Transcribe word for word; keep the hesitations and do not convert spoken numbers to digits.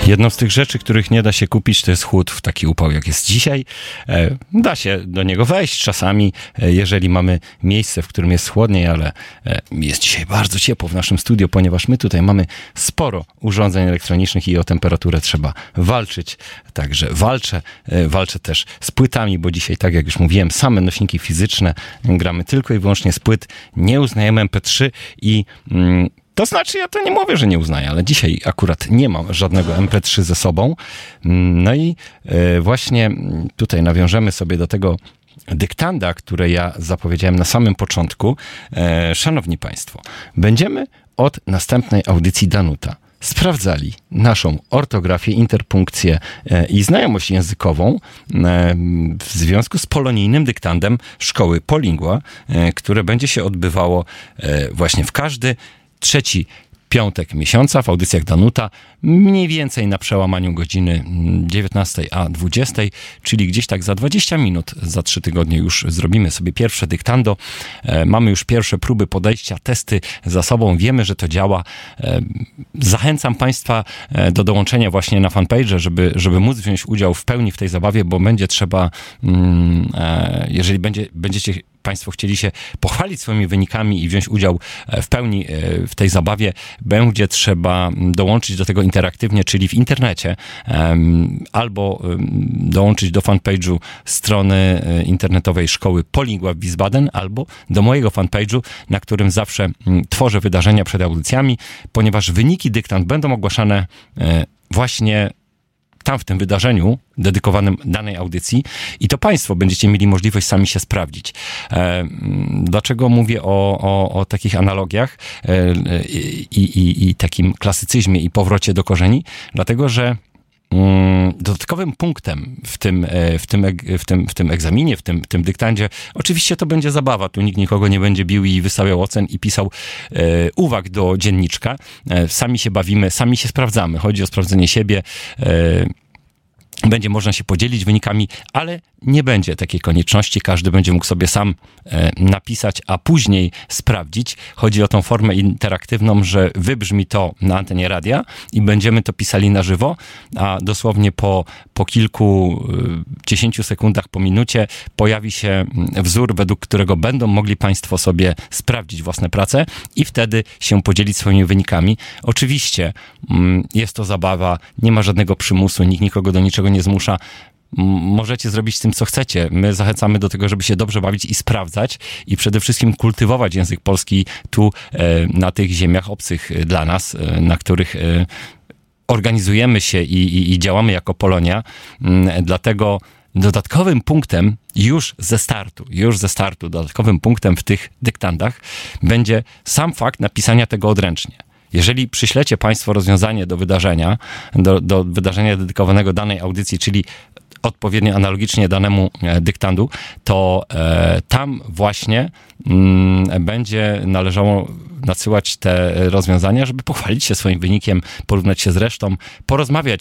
Jedną z tych rzeczy, których nie da się kupić, to jest chłód w taki upał, jak jest dzisiaj. Da się do niego wejść czasami, jeżeli mamy miejsce, w którym jest chłodniej, ale jest dzisiaj bardzo ciepło w naszym studiu, ponieważ my tutaj mamy sporo urządzeń elektronicznych i o temperaturę trzeba walczyć. Także walczę, walczę też z płytami, bo dzisiaj, tak jak już mówiłem, same nośniki fizyczne, gramy tylko i wyłącznie z płyt, nie uznajemy em pe trzy i mm, to znaczy, ja to nie mówię, że nie uznaję, ale dzisiaj akurat nie mam żadnego em pe trzy ze sobą. No i właśnie tutaj nawiążemy sobie do tego dyktanda, które ja zapowiedziałem na samym początku. Szanowni Państwo, będziemy od następnej audycji Danuta sprawdzali naszą ortografię, interpunkcję i znajomość językową w związku z polonijnym dyktandem szkoły Polingua, które będzie się odbywało właśnie w każdy trzeci piątek miesiąca w audycjach Danuta, mniej więcej na przełamaniu godziny dziewiętnastej a dwudziestej, czyli gdzieś tak za dwadzieścia minut, za trzy tygodnie już zrobimy sobie pierwsze dyktando. E, mamy już pierwsze próby podejścia, testy za sobą, wiemy, że to działa. E, zachęcam Państwa do dołączenia właśnie na fanpage, żeby, żeby móc wziąć udział w pełni w tej zabawie, bo będzie trzeba, mm, e, jeżeli będzie, będziecie Państwo chcieli się pochwalić swoimi wynikami i wziąć udział w pełni w tej zabawie, będzie trzeba dołączyć do tego interaktywnie, czyli w internecie, albo dołączyć do fanpage'u strony internetowej szkoły Polingua w Wiesbaden, albo do mojego fanpage'u, na którym zawsze tworzę wydarzenia przed audycjami, ponieważ wyniki dyktant będą ogłaszane właśnie tam w tym wydarzeniu dedykowanym danej audycji i to Państwo będziecie mieli możliwość sami się sprawdzić. E, dlaczego mówię o, o, o takich analogiach e, i, i, i takim klasycyzmie i powrocie do korzeni? Dlatego, że dodatkowym punktem w tym, w tym, w tym, w tym egzaminie, w tym, w tym dyktandzie, oczywiście to będzie zabawa, tu nikt nikogo nie będzie bił i wystawiał ocen i pisał e, uwag do dzienniczka. E, sami się bawimy, sami się sprawdzamy. Chodzi o sprawdzenie siebie. E, Będzie można się podzielić wynikami, ale nie będzie takiej konieczności. Każdy będzie mógł sobie sam e, napisać, a później sprawdzić. Chodzi o tą formę interaktywną, że wybrzmi to na antenie radia i będziemy to pisali na żywo, a dosłownie po, po kilku, dziesięciu sekundach, po minucie pojawi się wzór, według którego będą mogli Państwo sobie sprawdzić własne prace i wtedy się podzielić swoimi wynikami. Oczywiście mm, jest to zabawa, nie ma żadnego przymusu, nikt nikogo do niczego nie zmusza. Możecie zrobić z tym, co chcecie. My zachęcamy do tego, żeby się dobrze bawić i sprawdzać i przede wszystkim kultywować język polski tu, na tych ziemiach obcych dla nas, na których organizujemy się i, i, i działamy jako Polonia. Dlatego dodatkowym punktem już ze startu, już ze startu, dodatkowym punktem w tych dyktandach będzie sam fakt napisania tego odręcznie. Jeżeli przyślecie Państwo rozwiązanie do wydarzenia, do, do wydarzenia dedykowanego danej audycji, czyli odpowiednio analogicznie danemu dyktandu, to e, tam właśnie mm, będzie należało nadsyłać te rozwiązania, żeby pochwalić się swoim wynikiem, porównać się z resztą, porozmawiać